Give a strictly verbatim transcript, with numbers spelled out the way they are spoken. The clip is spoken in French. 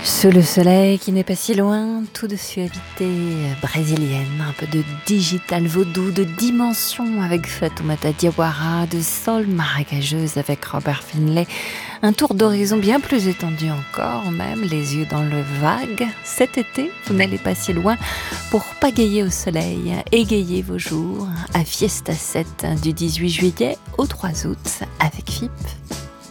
Sous le soleil qui n'est pas si loin, tout de suavité brésilienne, un peu de digital vaudou, de dimension avec Fatoumata Diawara, de soul marécageuse avec Robert Finlay, un tour d'horizon bien plus étendu encore, même les yeux dans le vague. Cet été, vous n'allez pas si loin pour pagayer au soleil, égayer vos jours à Fiesta sept du dix-huit juillet au trois août avec F I P.